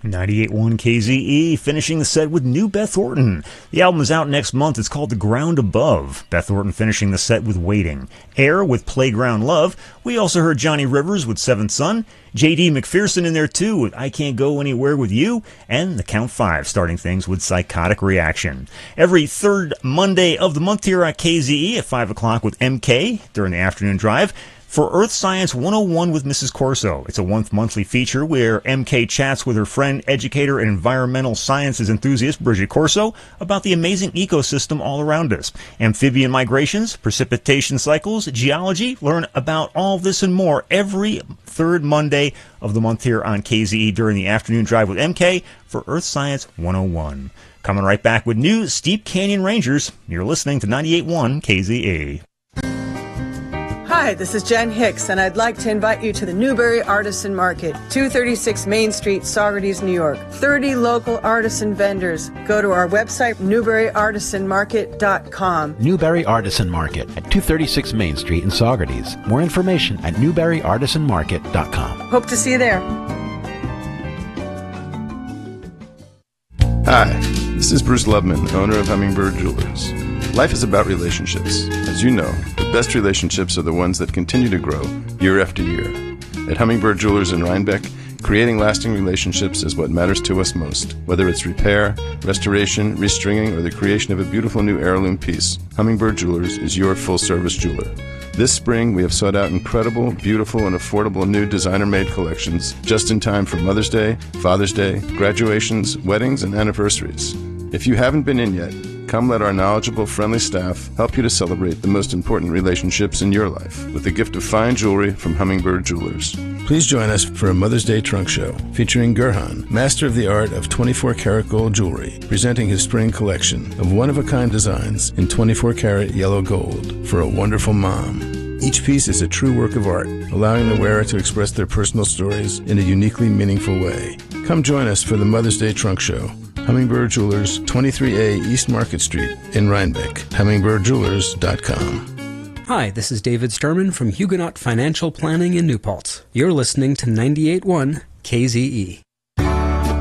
98.1 KZE, finishing the set with New Beth Orton. The album is out next month. It's called The Ground Above. Beth Orton finishing the set with Waiting. Air with Playground Love. We also heard Johnny Rivers with Seventh Son. J.D. McPherson in there too with I Can't Go Anywhere With You. And the Count 5 starting things with Psychotic Reaction. Every third Monday of the month here at KZE at 5 o'clock with MK during the afternoon drive. For Earth Science 101 with Mrs. Corso. It's a monthly feature where MK chats with her friend, educator, and environmental sciences enthusiast Bridget Corso about the amazing ecosystem all around us. Amphibian migrations, precipitation cycles, geology. Learn about all this and more every third Monday of the month here on KZE during the afternoon drive with MK for Earth Science 101. Coming right back with new Steep Canyon Rangers. You're listening to 98.1 KZE. Hi, this is Jen Hicks, and I'd like to invite you to the Newberry Artisan Market, 236 Main Street, Saugerties, New York. 30 local artisan vendors. Go to our website, newberryartisanmarket.com. Newberry Artisan Market at 236 Main Street in Saugerties. More information at newberryartisanmarket.com. Hope to see you there. Hi, this is Bruce Lubman, owner of Hummingbird Jewelers. Life is about relationships. As you know, the best relationships are the ones that continue to grow year after year. At Hummingbird Jewelers in Rhinebeck, creating lasting relationships is what matters to us most. Whether it's repair, restoration, restringing, or the creation of a beautiful new heirloom piece, Hummingbird Jewelers is your full-service jeweler. This spring, we have sought out incredible, beautiful, and affordable new designer-made collections just in time for Mother's Day, Father's Day, graduations, weddings, and anniversaries. If you haven't been in yet, come let our knowledgeable, friendly staff help you to celebrate the most important relationships in your life with the gift of fine jewelry from Hummingbird Jewelers. Please join us for a Mother's Day trunk show featuring Gurhan, master of the art of 24-karat gold jewelry, presenting his spring collection of one-of-a-kind designs in 24-karat yellow gold for a wonderful mom. Each piece is a true work of art, allowing the wearer to express their personal stories in a uniquely meaningful way. Come join us for the Mother's Day trunk show. Hummingbird Jewelers, 23A East Market Street in Rhinebeck. HummingbbirdJewelers.com. Hi, this is David Sturman from Huguenot Financial Planning in New Paltz. You're listening to 98.1 KZE.